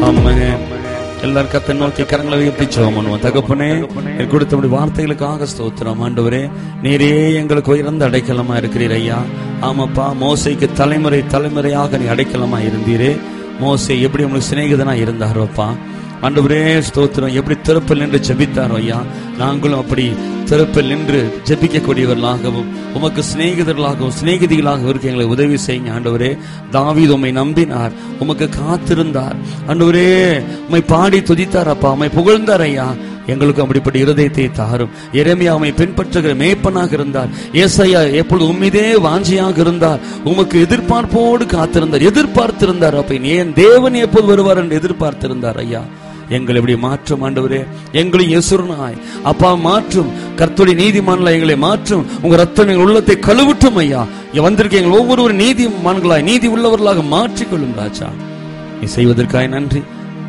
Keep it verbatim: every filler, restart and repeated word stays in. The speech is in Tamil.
ஆமென். எல்லாரும் கர்த்தரை நோக்கி கரங்களை உயர்த்தி ஜெபம் பண்ணுவோம். தகப்பனே, நீர் கொடுத்த வார்த்தைகளுக்காக ஸ்தோத்திரம். ஆண்டவரே, நீரே எங்களுக்கு உயர்ந்த அடைக்கலமா இருக்கிறீர் ஐயா. ஆமாப்பா, மோசேக்கு தலைமுறை தலைமுறையாக நீ அடைக்கலமா இருந்தீரே. மோசே எப்படி உங்களுக்கு சிநேகிதனா இருந்தாரோப்பா. ஆண்டவரே ஸ்தோத்திரம். எப்படி திறப்பில் நின்று ஜெபித்தாரோ ஐயா, நாங்களும் அப்படி திறப்பில் நின்று ஜெபிக்கக்கூடியவர்களாகவும் உமக்கு சிநேகிதர்களாகவும் சிநேகிதிகளாகவும் இருக்க எங்களை உதவி செய்யுங்க ஆண்டவரே. தாவீது உம்மை நம்பினார், உமக்கு காத்திருந்தார் ஆண்டவரே. உம்மை பாடி துதித்தார் அப்பா, உம்மை புகழ்ந்தார் ஐயா. எங்களுக்கு அப்படிப்பட்ட இருதயத்தை தாரும். எரேமியா உம்மை பின்பற்றுகிற மேய்ப்பனாக இருந்தார். ஏசாயா எப்பொழுது உம்மிதே வாஞ்சியாக இருந்தார், உமக்கு எதிர்பார்ப்போடு காத்திருந்தார், எதிர்பார்த்திருந்தார். அப்ப ஏன் தேவன் எப்போது வருவார் என்று எதிர்பார்த்திருந்தார் ஐயா. எங்களை இப்படி மாற்றும் ஆண்டவரே, எங்களை யேசுரனாய் அப்பா மாற்றும். கர்த்தருடைய நீதிமான்களாய் எங்களை மாற்றும். உங்க ரத்தம் எங்கள் உள்ளத்தை கழுவட்டும் ஐயா. வந்திருக்க எங்கள் ஒவ்வொரு நீதிமான்களாய் நீதி உள்ளவர்களாக மாற்றிக்கொள்ளும் ராஜா. நீ செய்வதற்காக நன்றி.